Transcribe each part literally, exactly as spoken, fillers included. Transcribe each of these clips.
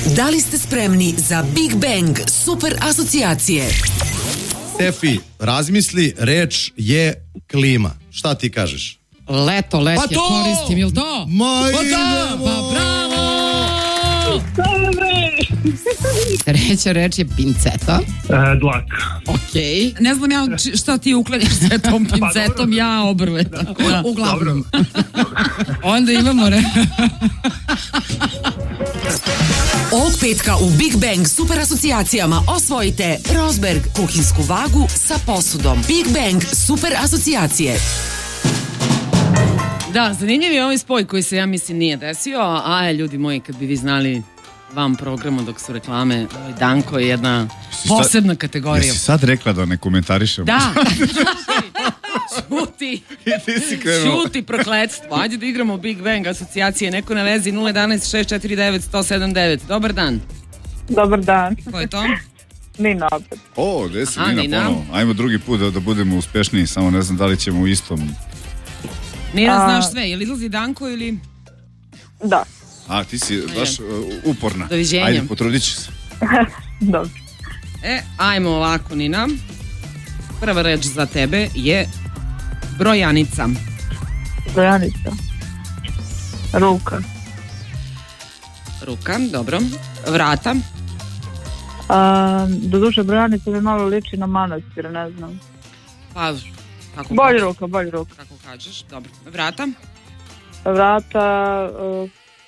Da li ste spremni za Big Bang super asocijacije? Stefi, razmisli, reč je klima. Šta ti kažeš? Leto, let pa je to! koristim, ili to? Ma pa da, pa bravo! Treća reč je pinceta. E, dlak. Okej. Ne znam ja či- šta ti uklanjaš sa tom pincetom, ja obrve. Tako da. Uglavnom. Onda imamo re... Ovog petka u Big Bang super asocijacijama osvojite Rosberg kuhinsku vagu sa posudom. Big Bang super asocijacije. Da, zanimljiv je ovaj spoj koji se, ja mislim, nije desio, a je, ljudi moji, kad bi vi znali vam programu dok su reklame, ovaj Danko je jedna posebna kategorija. Jesi sad rekla da ne komentarišemo? Da, šuti, šuti prokletstvo. Ajde da igramo Big Bang asocijacije, neko na vezi nula jedan šest četiri devet sto sedam devet. Dobar dan. Dobar dan. Ko je to? Nina opet. O, gde si Aha, Nina, Nina. ponovo? Ajmo drugi put da, da budemo uspešniji, samo ne znam da li ćemo u istom. Nina, A- znaš sve, je li izlazi Danko ili... Da, A, ti si baš uh, uporna. Doviđenja. Ajde, potrudit ću se. dobro. E, ajmo ovako, Nina. Prva reč za tebe je brojanica. Brojanica. Ruka. Ruka, dobro. Vrata. A, do duše brojanica mi malo liči na manastir, ne znam. Pa, kako Bolje kažeš? ruka, bolje ruka. Kako kažeš, dobro. Vrata. Vrata, uh,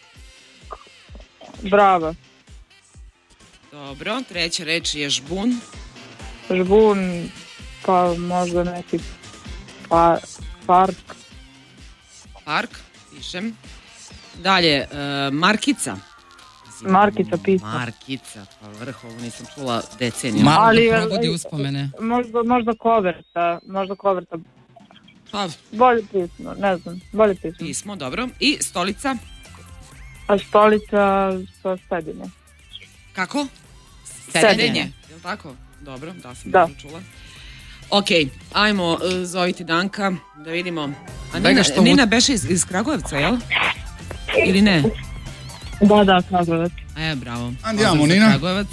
brava. Dobro, treća reč je žbun. Žbun, pa možda neki pa, park. Park, pišem. Dalje, e, markica. Markica pisa. Markica, pa vrh, ovo nisam čula decenijama. Malo Ali, da probudi e, uspomene. Možda, možda koverta, možda koverta. Pa, Bolje pismo, ne znam, bolje pismo. pismo, dobro. I stolica. A stolica sa sredine. Kako? Sedenje. Sedenje. Je li tako? Dobro, da sam Da. dobro čula. Ok, ajmo e, zoviti Danka da vidimo. A Daj ga Nina, što Nina beše iz, iz Kragujevca, jel? Ili ne? Da, da, Kragujevac. E, bravo. Andiamo, Pozdrav za Nina. Kragujevac.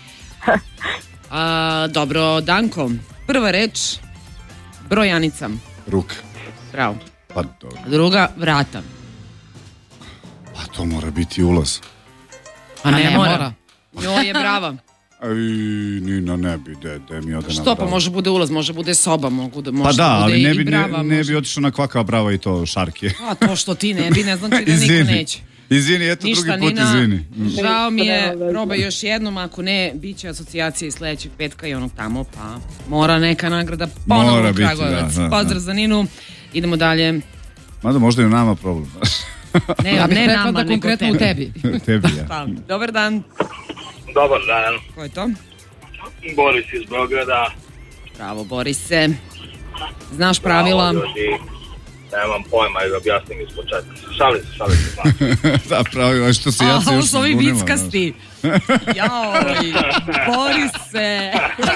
A, dobro, Danko, prva reč, brojanica. Ruka. Bravo. Pa dobro. Druga, vrata. Pa to mora biti ulaz. A ne, mora. Njoj je brava. Aj, Nina, ne bi, de, de mi ode na Što, pa bravo. može bude ulaz, može bude soba, mogu da, može Pa da, da bude ali ne i bi, ne, brava. ne može- bi otišao na kvaka brava i to šarke. A to što ti ne bi, ne znači da niko Izvini. neće. Izvini, eto Ništa, drugi put Nina, izvini. Mm. žao mi je, Nema veze. probaj još jednom, ako ne, bit će asocijacija iz sledećeg petka i onog tamo, pa mora neka nagrada ponovo Mora u biti, Kragujevac. da, da, Pozdrav da. za Ninu, idemo dalje. Mada možda i u nama problem. Ne, Ja bih ne rekla nama, da nego konkretno u tebi. tebi. Tebi, ja. Pa, dobar dan, Dobar dan. ko je to? Boris iz Beograda. Bravo, Borise. Znaš pravila? Bravo, ljudi. Nemam pojma i da objasnim iz početka. Šalim se, šalim se. znam. Da, pravi, što se ja A, se ovo još su ovi zbunila, vickasti. Jaoj, Borise.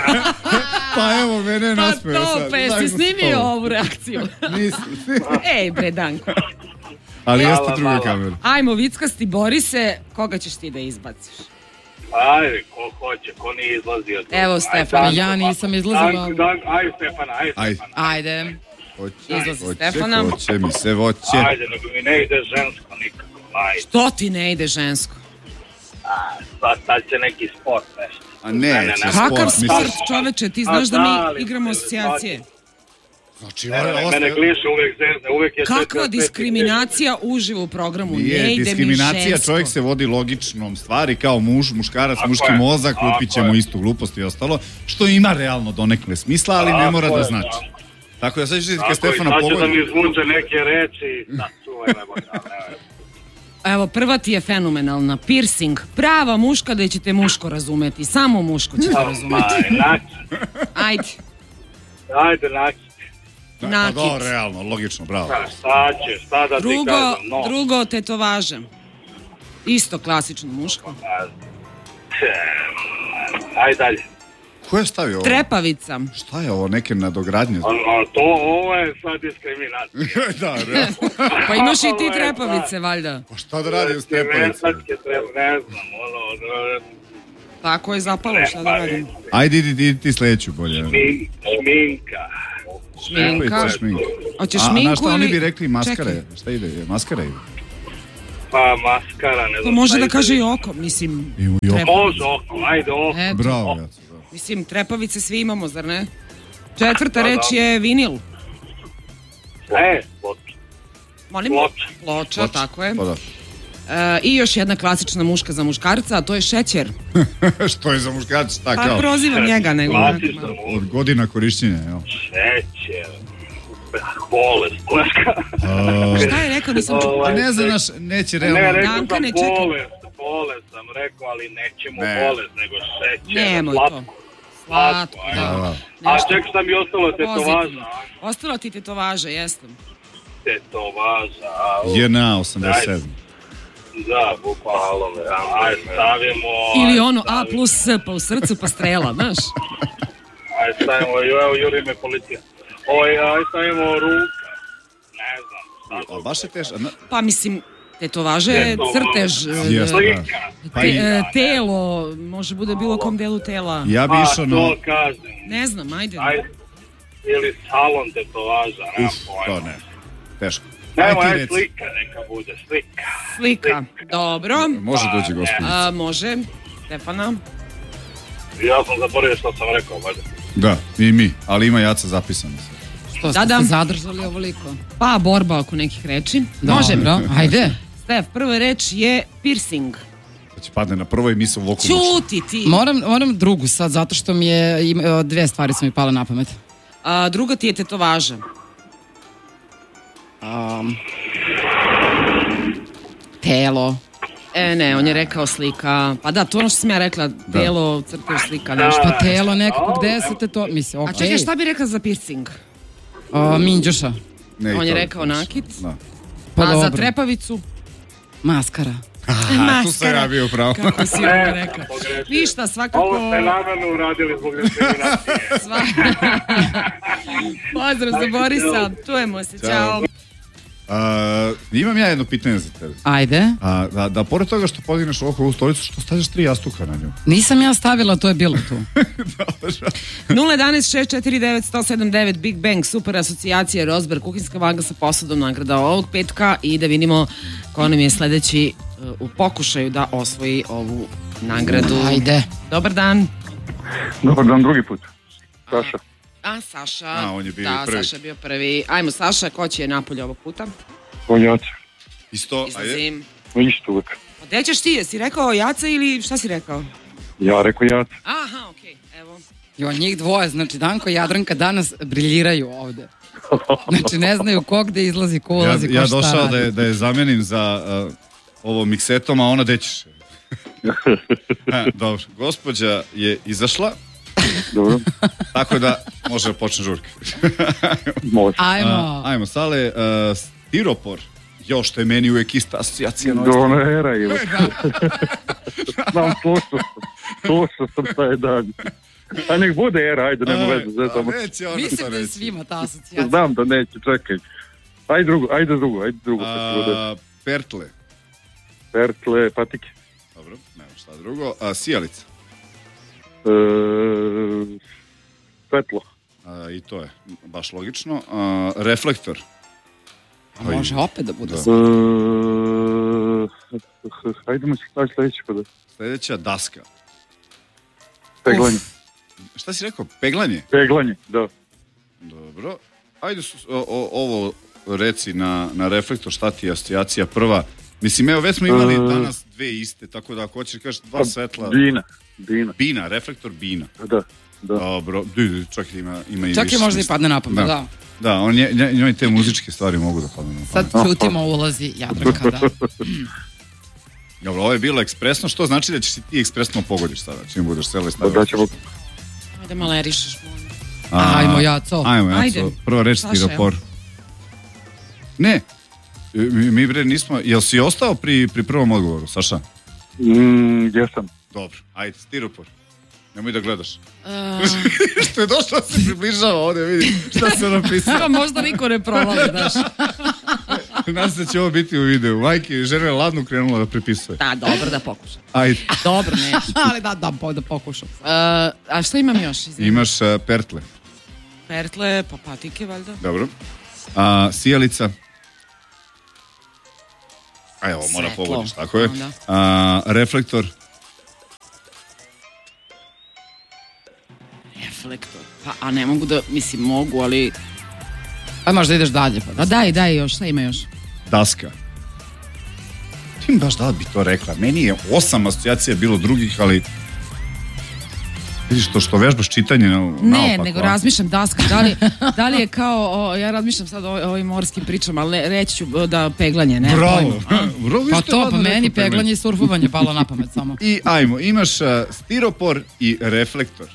Pa evo, mene je Pa naspeo to, sad. pa jesi Daj mu snimio stol. ovu reakciju? Nisam. Ej, bre, Danko. Ali jeste Hvala, druga hvala. kamera. Ajmo, vickasti Borise, koga ćeš ti da izbaciš? Ajde, ko hoće, ko nije izlazio. tu. Evo, Ajde, Stefana, Danko, ja pa- nisam izlazila. Danko, Danko, Ajde, Stefana, ajde, Ajde. Stefana. Ajde. Hoće, Izlazi hoće, Stefana. hoće mi se voće. Ajde, nego mi ne ide žensko nikako. Ajde, Što ti ne ide žensko? sad, sad će neki sport nešto. A neće sport, Kakav misliš? sport, čoveče? Ti znaš da A, mi ali- igramo asocijacije. Znači, Mene, ovo mene ste- gliše uvek zezne, uvek je... Kakva diskriminacija uživo u programu? Ne Nije ide mi diskriminacija, žensko. čovjek se vodi logičnom stvari kao muž, muškarac, Tako muški je, mozak, tako lupit ćemo je. istu glupost i ostalo, što ima realno donekle smisla, ali ne Tako mora da je, znači. tako. Tako da sad ćete kad Tako i Stefana sad će da pogodi. mi izvuče neke reči. Da, čuvaj me, Bogdan, ne. Evo, prva ti je fenomenalna. Piercing. Prava muška da ćete muško razumeti. Samo muško ćete razumeti. Aj, naki. Ajde. Ajde, naki. Da, nakit. Pa dobro, realno, logično, bravo. Pa, šta ćeš, šta da ti Drugo, kažem, no. drugo tetovaže. Isto klasično muško. Ajde dalje. ko je stavio ovo? Trepavica. Šta je ovo, neke nadogradnje? A, a to, ovo je sad diskriminacija. Da, realno. Pa imaš i ti trepavice, valjda. Pa šta da radi s trepavicom? Vesačke treba, ne znam, ono, Tako je zapalo, šta da radim? Ajde, idi, idi ti sledeću bolje. šmin, šminka. Šminka. Trepavica, šminka. Hoćeš A, šminku na šta oni ili- bi rekli maskara? Čekaj. Šta ide? Maskara ide? Pa maskara, ne To znam. može šta da ide. kaže i oko, mislim. I u i oko. Trepa- Može oko, ajde oko. Eto, Bravo, Jaco, da. mislim, trepavice svi imamo, zar ne? Četvrta reč je vinil. E, ploča. Molim? Ploča. Ploča, tako je. Pa da. E, I još jedna klasična muška za muškarca, a to je šećer. Što je za muškarca, šta Pa kao? prozivam njega, nego... Klasična Od godina korišćenja, jel? šećer. Bolest, koška. Šta je rekao, nisam čuo. Pa ne znaš, neće realno. Ne, rekao Danka, sam ne, čekaj. bolest, bolest sam rekao, ali nećemo Ne. bolest, nego šećer. Nemoj slatko. to. Slatko, Slatko, da. A Nešto ček šta mi je ostalo tetovaža. pozitivno. Ostalo ti tetovaža, jesam. Tetovaža. a, u- J N A osamdeset sedam. Da, bukvalno. Ajde, stavimo... Ili ono A stavimo- plus S, pa u srcu pa strela, znaš? Ajde, stavimo, evo, juri me policija. Oj, ajde, stavimo ruka. Ne znam, šta A baš je teško. Na- Pa mislim, tetovaža je crtež, e, Jeste, Slika. da. Pa te- i- e, telo, može bude bilo kom delu tela. ja bi Pa, išao na... to kažem. Ne znam, ajde. Ajde. Ili salon tetovaža, nema Uf, to pojma. ne. Teško. Nemo, Ajde ti ajde, reci. slika neka bude, slika. Slika. Dobro. Može dođe gospodin. A, može. Stefana. Ja sam zaboravio što sam rekao, valjda. Da, i mi, ali ima Jaca zapisano sve. Što Da, ste da. se zadržali ovoliko? Pa borba oko nekih reči. Može, bro, ajde. Stef, prva reč je piercing. Da će padne na prvoj misl u oku mušta. Ćuti ti. Moram, moram drugu sad, zato što mi je, ima- dve stvari su mi pale na pamet. A, druga ti je tetovaža. Um, telo. E, ne, on je rekao slika. Pa da, to ono što sam ja rekla, telo, crtež, slika, nešto. Pa telo nekako, gde se te to, mislim, A okej. čekaj, šta bi rekla za piercing? O, Minđuša. Ne, i On je to- rekao nakit. Da. Pa A za dobro. trepavicu? Maskara. A, tu sam ja bio pravo. Kako si ovo rekao? pogrešio. Ništa, svakako... Ovo ste namerno uradili zbog diskriminacije. Sva... Pozdrav za Borisa, čujemo se, čao. A, imam ja jedno pitanje za tebe. Ajde. A, da, da pored toga što podigneš ovako u stolicu, što stavljaš tri jastuka na nju? Nisam ja stavila, to je bilo tu. nula jedan šest četiri devet sto sedam devet Big Bang, super asocijacija Rozber, kuhinska vaga sa posudom, nagrada ovog petka i da vidimo ko nam je sledeći uh, u pokušaju da osvoji ovu nagradu. Ajde. Dobar dan. Dobar dan, drugi put. Saša. A, Saša. A, on je bio da, prvi. Saša je bio prvi. Ajmo, Saša, ko će napolje ovog puta? Konjaci. Isto, ajde. Izlazim. Isto uvek. Pa gde ćeš ti? Jesi rekao Jaca ili šta si rekao? Ja rekao jac. Aha, okej, evo. Jo, njih dvoje, znači Danko i Jadranka danas briljiraju ovde. Znači ne znaju ko gde izlazi, ko Ja, ulazi, ko ja šta došao radi. da je, da je zamenim za uh, ovo miksetom, a ona dećeš. Ha, dobro, gospođa je izašla, Dobro. tako da može da počne žurka. Može. Ajmo. A, ajmo, Sale, uh, stiropor. Jo, što je meni uvek ista asocijacija. nova Do era ili. Znam, slušao sam. Slušao sam taj dan. A nek bude era, ajde, nema Aj, veze. Zve, a samo. neće ona to Mislim da je reći. svima ta asocijacija. Znam da neće, čekaj. Ajde drugo, ajde drugo, ajde drugo. pa će bude. A, pertle. Pertle, patike. Dobro, nema šta drugo. A, sijalica. E, svetlo. A, I to je baš logično. A, reflektor. A može opet da bude. Da. sve. E, hajdemo se staviti sledeći pa da. Sledeća daska. Peglanje. Šta si rekao? Peglanje? Peglanje, da. Dobro. Ajde su, o, o, ovo reci na, na reflektor, šta ti je asocijacija prva? Mislim, evo, već smo imali E. danas dve iste, tako da ako hoćeš kažeš dva svetla. Bina. Bina, Bina, reflektor bina. da. Da. Dobro, di, di, čak ima, ima i Čak više je možda i smisla. padne na pamet, da. Da, on je, nje- njoj te muzičke stvari mogu da padnu na pamet. Sad ćutimo, ulazi Jadranka, da. Dobro, ovo je bilo ekspresno, što znači da ćeš i ti ekspresno pogodiš sada, čim budeš sela i Pa stavila. da ćemo. Ajde malerišeš, molim. A, Ajmo, Jaco. Ajmo, Jaco. Ajde. Prva reč Saša, stiropor. Ne, mi, mi bre nismo, jel si ostao pri, pri prvom odgovoru, Saša? Mm, jesam. Dobro, ajde, stiropor. Nemoj da gledaš. Što je došlo da se približava ovde, vidi šta se napisao. Pa možda niko ne prolazi, znaš. Nadam se da će ovo biti u videu. Majke, žena je ladno krenula da prepisuje. Da, dobro da pokušam. Ajde. Dobro, neću. Ali da, da, da pokušam. Uh, a šta imam još? Izvini? Imaš uh, pertle. Pertle, pa patike, valjda. Dobro. A, sijalica. A evo, mora Svetlo. pogodiš, tako je. Da. A, reflektor. Reflektor. Pa, a ne mogu da, mislim, mogu, ali... Pa možda ideš dalje. Pa A daj, daj još, šta ima još? Daska. Ti mi baš da li bi to rekla? Meni je osam asocijacija bilo drugih, ali... Vidiš to što vežbaš čitanje na, Ne, naopako, nego a? razmišljam daska, da li, da li je kao, o, ja razmišljam sad o, o ovim morskim pričama, ali ne, reći ću da peglanje, ne Bravo. pojma. Bravo, Pa vi ste to, pa ladno meni rekli peglanje i surfovanje palo na pamet samo. I ajmo, imaš uh, stiropor i reflektor.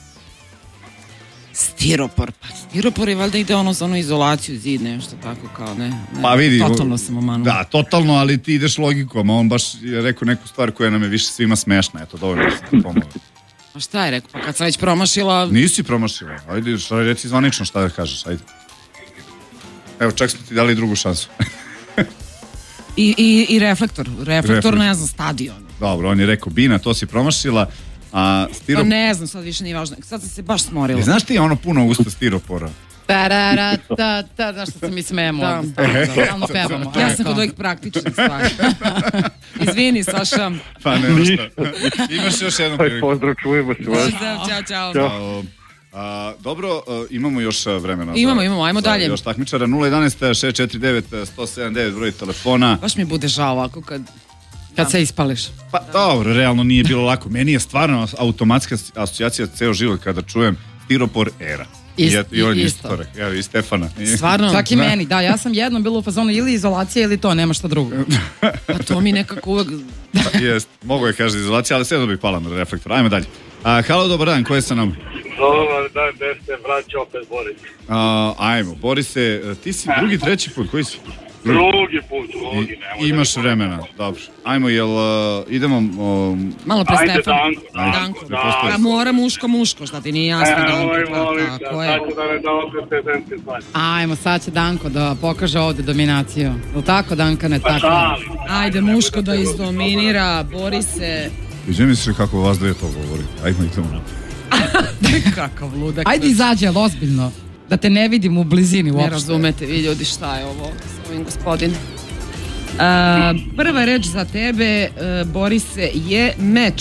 Stiropor, pa stiropor je valjda ide ono za onu izolaciju, zid, nešto tako kao, ne, ne. Pa vidi. Totalno sam omanula. Da, totalno, ali ti ideš logikom, a on baš je rekao neku stvar koja nam je više svima smešna, eto, dovoljno sam da pomogu. A šta je rekao, pa kad sam već promašila... Nisi promašila, ajde, šta reci zvanično šta da kažeš, ajde. Evo, čak smo ti dali drugu šansu. I, i, i reflektor, reflektor, Reflektor. ne znam, stadion. Dobro, on je rekao, Bina, to si promašila, a Pa stiropor... ne znam, sad više nije važno, sad sam se baš smorila. E, znaš ti ono puno usta stiropora? Tarara, ta, ta, znaš što se mi smemo Da. ovdje. Stalno pevamo. Ja sam kod ovih praktičnih stvari. Izvini, Saša. Pa nema šta. Imaš još jednu Aj, priliku. pozdrav, čujemo se. vas. Pozdrav, čao, čao. Ćao. A, a, dobro, a, imamo još a, vremena. Imamo, za- imamo, ajmo za dalje. Još takmičara, nula jedanaest šest četiri devet jedan sedam devet broj telefona. Baš mi bude žao ovako kad... Kad se ispališ. Pa dobro, realno nije bilo lako. Meni je stvarno automatska asocijacija ceo život kada čujem stiropor era. Ist- I, ja- i on je isto. isto rekao. Evo, i Stefana. I- Stvarno, Čak i meni, da, ja sam jednom bila u fazonu ili izolacija ili to, nema šta drugo. pa to mi nekako uvek... Pa, jest, mogu je kaže izolacija, ali sve da bih pala na reflektor. Ajmo dalje. A, halo, dobar dan, ko je sa nam? Dobar dan, gde ste, vraća opet Boris. A, ajmo, Borise, ti si drugi, treći put, koji si? Drugi put, drugi, I, nemoj. imaš vremena, dobro. Ajmo, jel uh, idemo... Um, Malo pre Ajde, Stefan. Danko, Danko. Da. A mora muško, muško, šta ti nije jasno, Danko. Evo, Pa, molim, tako je. sad ću da ne da okrete zemci stvari. Ajmo, sad će Danko da pokaže ovde dominaciju. Jel tako, Dankane, Pa tako? šalim. Ajde, muško da izdominira, bori se. Gdje misliš kako vas dve to govori? Ajmo i tamo. Kakav ludak. Ajde izađe, ali ozbiljno. Da te ne vidim u blizini uopšte. Ne razumete vi ljudi šta je ovo s ovim gospodin. A, prva reč za tebe, uh, Borise, je meč.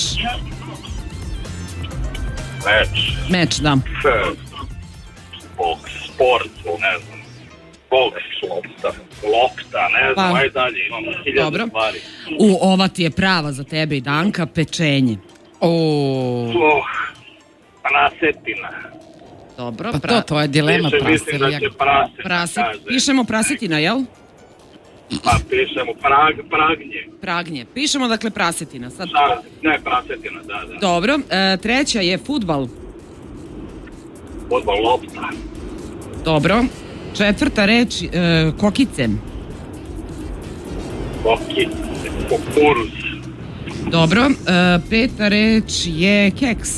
Meč, Meč, da. boks, sport, ne znam. Boks, lopta, lopta, ne znam, Pa. ajde dalje, imamo hiljadu Dobro. stvari. U, ova ti je prava za tebe i Danka, pečenje. O, Oh, prasetina. Dobro, pa to, to je dilema Više mislim da prase. će prasetina, Praset, kaže. pišemo prasetina, jel? Pa pišemo prag, pragnje. Pragnje. Pišemo dakle prasetina. Sad. Da, ne, prasetina, da, da. Dobro, e, treća je fudbal. Fudbal, lopta. Dobro. Četvrta reč, e, kokice. Koki, kukuruz, Dobro. E, peta reč je keks.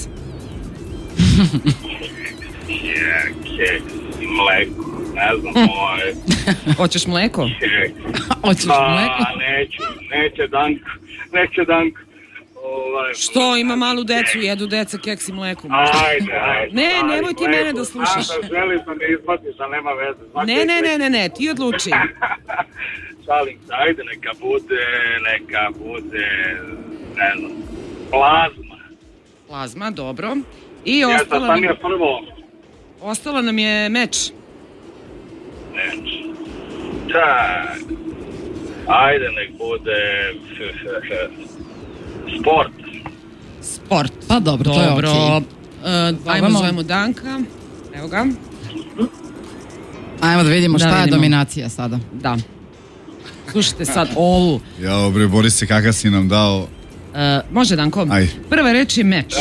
je, keks, i mleko. Ne znam, moje Hoćeš mleko? keks. Hoćeš mleko? A, neću, neće Danko, neće Danko. Ovaj, Što, ima malu decu, jedu deca keks i mleko. Ajde, ajde. Ne, ajde, nemoj ti mleko. mene da slušaš. Znam da želiš da me izbaciš, ali nema veze. Svaki Ne, ne, je ne, ne, ne, ti odluči. Šalim se, ajde, neka bude, neka bude, ne znam, plazma. Plazma, dobro. I Ja sam ostala sam nam, je prvo, ostala nam je meč. neč. Čak, ajde, nek bude sport. Sport. Pa dobro, to je Dobro. okej. E, ajmo, Zovemo. zovemo Danka. Evo ga. Ajmo da vidimo Da šta je vidimo. dominacija sada. Da. Slušajte sad ovu. Jao bre, Borise, kakav si nam dao. E, može, Danko? Ajde. Prva reč je meč.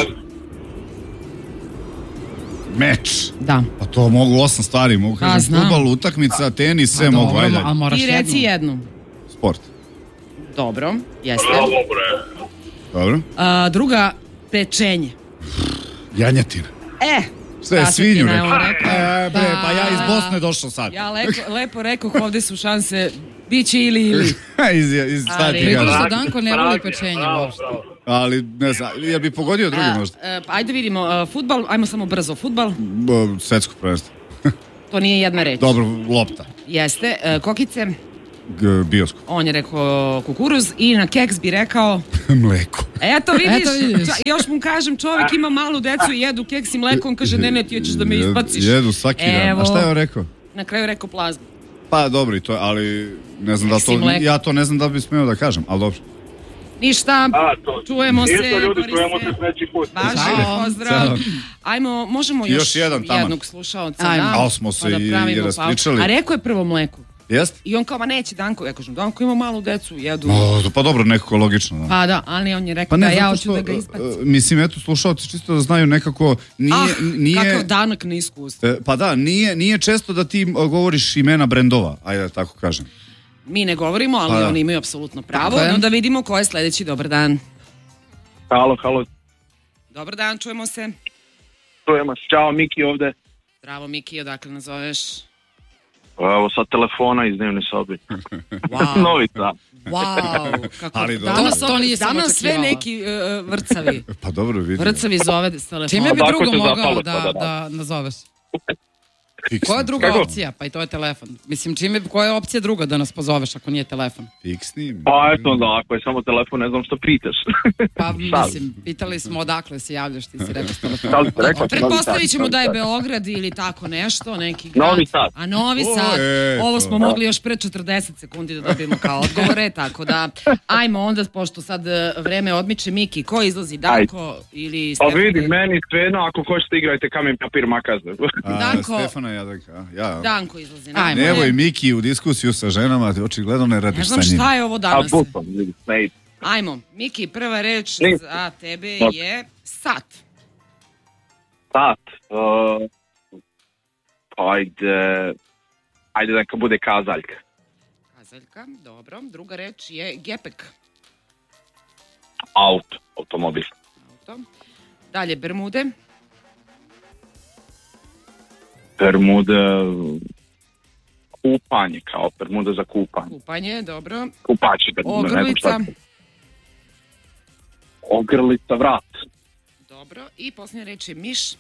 Meč. Da. Pa to mogu osam stvari, mogu Pa, kažem znam. fudbal, utakmica, tenis, sve A mogu, dobro, ajde. ali moraš Ti reci jednu. jednu. Sport. Dobro, jeste. Bravo, bre. Dobro. A, druga, pečenje. Janjetina. E, Sve je šta si svinju ti rekao. Neo rekao? E, bre, pa ja iz Bosne došao sad. Ja lepo, lepo rekao, ovde su šanse, bit će ili ili. iz, iz, šta Ali- ti Vidiš kažem? da Danko ne voli pečenje Bravo, uopšte. bravo. Ali, ne znam, ja bi pogodio drugi A, možda. e, pa ajde vidimo, uh, futbal, ajmo samo brzo, futbal, Bo, Svetsko prvenstvo. to nije jedna reč. Dobro, lopta. Jeste, e, kokice, G- bioskop. on je rekao kukuruz i na keks bi rekao, Mleko. eto vidiš, Eto vidiš. ča- još mu kažem, čovjek ima malu decu i jedu keks i mleko, on kaže ne ne ti hoćeš da me izbaciš. Jedu svaki dan. Evo. A šta je on rekao? Na kraju je rekao plazma. Pa dobro i to, ali ne znam da Keks i to, mleko. ja to ne znam da bi smeo da kažem, ali dobro. Ništa, A, to. čujemo se, Isto ljudi, Borise. čujemo se sljedeći put. Važi, Ćao. pozdrav. Ćao. Ajmo, možemo još, Još jedan taman. jednog slušaoca. Ajmo. Da, Ali smo se pa da i- pravimo i pauzu. raspričali. A rekao je prvo mleko. Jest? I on kao, ma neće Danko. Ja kažem, Danko ima malu decu, jedu. O, pa dobro, nekako logično. Da. Pa da, ali on je rekao Pa da ne, ja zato hoću što, da ga izbacim. e, mislim, eto, slušalci čisto da znaju nekako, nije, Ah, nije, kakav danak na iskustvo. e, pa da, nije, nije često da ti o, govoriš imena brendova, ajde da tako kažem. Mi ne govorimo, ali Pa da. oni imaju apsolutno pravo. Tako je. No da vidimo ko je sledeći. Dobar dan. Halo, halo, Dobar dan, čujemo se. čujemo se. Ćao, Miki ovde. Zdravo, Miki, odakle nazoveš? Evo sad telefona iz dnevne sobe. Wow, Novi sad. wow. Kako Ali dobro. danas, To- to nisam danas sve očekivala. neki uh, vrcavi. Pa dobro, vidim. Vrcavi zove s telefona. Čime bi Tako drugo te mogao zapalo da, sada, da nazoveš? Fiksni, Koja je druga Kako? opcija? Pa i to je telefon. Mislim, čime, koja je opcija druga da nas pozoveš ako nije telefon? fiksni. Pa eto da, ako je samo telefon, ne znam što pitaš. Pa Šalim. mislim, pitali smo odakle se javljaš, ti si rekao s telefona. Da li ste rekao? Pretpostavit ćemo Novi da je Sad. Beograd ili tako nešto, neki grad. Novi Sad. A Novi O, Sad. eto. Ovo smo mogli još pre četrdeset sekundi da dobijemo kao odgovore, tako da ajmo onda, pošto sad e, vreme odmiče, Miki, ko izlazi, Danko ili Pa Stefan? vidi, meni svejedno, ako hoćete igrajte kamen, papir, makazne. A, Danko. Stefana Jadanka, ja. Danko izlazi. Ajmo. Evo i Miki u diskusiju sa ženama, ti očigledno ne Ne radiš sa znam njim. šta je ovo A danas. bukvom, vidi, ne ide. Ajmo, Miki, prva reč Ne. za tebe Ok. je sat. Sat. Uh, ajde, ajde neka bude kazaljka. Kazaljka, dobro. Druga reč je gepek. Auto, automobil. Auto. Dalje, bermude. Bermude, kupanje, kao bermude za kupanje. Kupanje, dobro. Kupači, bermude, ne znam šta. Ogrlica. Ogrlica, vrat. Dobro. I posljednja reč je miš.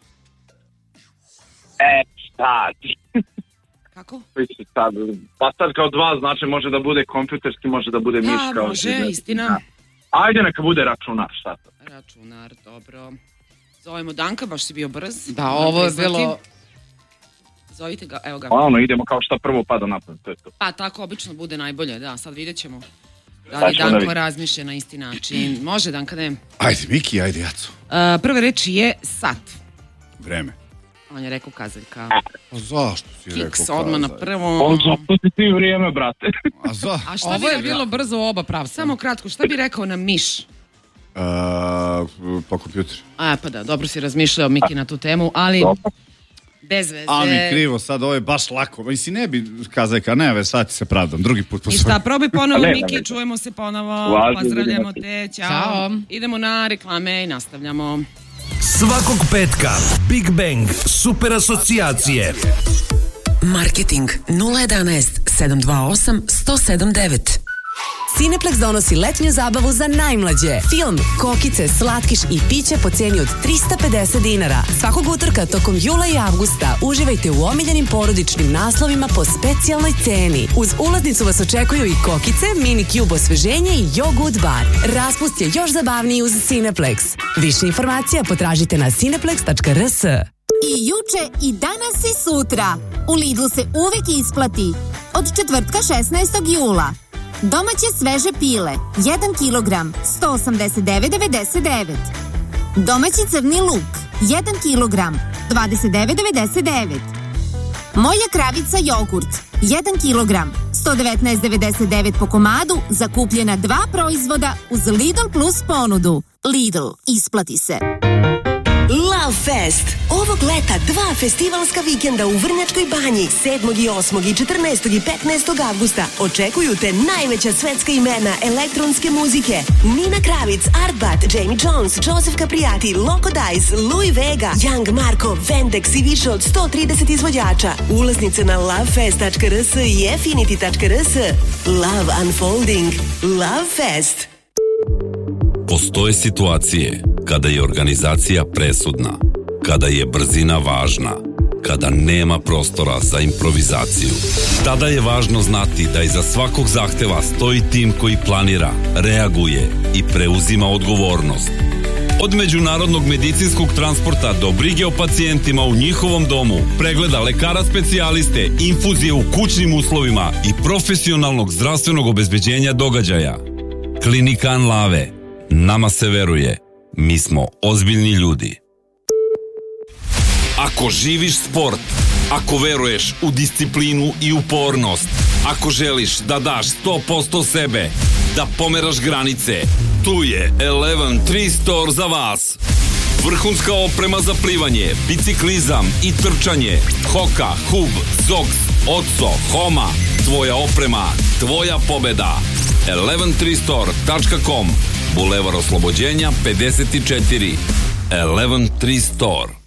E, sad. Kako? Mislim, sad, pa sad kao dva, znači može da bude kompjuterski, može da bude miš. Da, kao može, da- istina. Ajde neka bude računar, šta to? Računar, dobro. Zovemo Danka, baš si bio brz. Da, Moram ovo je priznati. bilo... Zovite ga, evo ga. Ono, idemo kao šta prvo pada na pamet, to je to. Pa tako obično bude najbolje, da, sad vidjet ćemo. Da Sad li ćemo da Danko vidimo. razmišlja na isti način. Može, Danka, ne. Ajde, Miki, ajde, Jaco. Uh, prva reč je sat. Vreme. On je rekao kazaljka. A zašto si rekao Kiks odmah na kazaj? prvom. On zato ti ti vrijeme, brate. A za? A šta Ovo bi je rekao? bilo brzo u oba pravca. Samo kratko, šta bi rekao na miš? A, po kompjuter. A, pa da, dobro si razmišljao, Miki, na tu temu, ali bez veze. A mi krivo, sad ovo je baš lako. Mislim, ne bi kazajka, ne, ve, sad ti se pravdam, drugi put po I šta, probaj ponovo, Ne, ne, Miki, ne. čujemo se ponovo, Važno, pozdravljamo vidimo te, ćao. Ćao. Idemo na reklame i nastavljamo. Svakog petka Big Bang Super asocijacije. Marketing nula jedanaest sedam dva osam jedan zero sedam devet. Cineplex donosi letnju zabavu za najmlađe. Film, kokice, slatkiš i piće po cijeni od trista pedeset dinara. Svakog utorka tokom jula i avgusta uživajte u omiljenim porodičnim naslovima po specijalnoj ceni. Uz ulaznicu vas očekuju i kokice, mini cube osveženje i jogurt bar. Raspust je još zabavniji uz Cineplex. Više informacija potražite na cineplex tačka r s. I juče, i danas, i sutra. U Lidlu se uvek isplati. Od četvrtka šesnaestog jula. Domaće sveže pile, jedan kilogram, sto osamdeset devet zarez devedeset devet. Domaći crni luk, jedan kilogram, dvadeset devet zarez devedeset devet. Moja kravica jogurt, jedan kilogram, sto devetnaest zarez devedeset devet po komadu, zakupljena dva proizvoda uz Lidl Plus ponudu. Lidl, isplati se. Love Fest. Ovog leta dva festivalska vikenda u Vrnjačkoj banji sedmog i osmog i četrnaestog i petnaestog avgusta očekuju te najveća svetska imena elektronske muzike. Nina Kravic, Artbat, Jamie Jones, Joseph Capriati, Loco Dice, Louis Vega, Young Marko, Vendex i više od sto trideset izvođača. Ulaznice na lovefest tačka r s i affinity tačka r s. Love Unfolding. Love Fest. Postoje situacije kada je organizacija presudna, kada je brzina važna, kada nema prostora za improvizaciju. Tada je važno znati da iza svakog zahteva stoji tim koji planira, reaguje i preuzima odgovornost. Od međunarodnog medicinskog transporta do brige o pacijentima u njihovom domu, pregleda lekara specijaliste, infuzije u kućnim uslovima i profesionalnog zdravstvenog obezbeđenja događaja. Klinika Anlave. Nama se veruje. Mi smo ozbiljni ljudi. Ako živiš sport, ako veruješ u disciplinu i upornost, ako želiš da daš sto posto sebe, da pomeraš granice, tu je Eleven tri Store za vas. Vrhunska oprema za plivanje, biciklizam i trčanje, Hoka, Hub, Zox, Otso, Homa, tvoja oprema, tvoja pobeda. eleven tri store tačka com, Bulevar Oslobođenja pedeset četiri. Eleven tri Store.